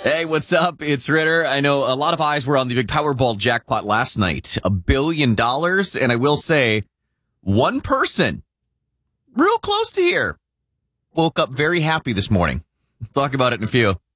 Hey, what's up? It's Ritter. I know a lot of eyes were on the big Powerball jackpot last night, $1 billion. And I will say, one person, real close to here, woke up very happy this morning. Talk about it in a few.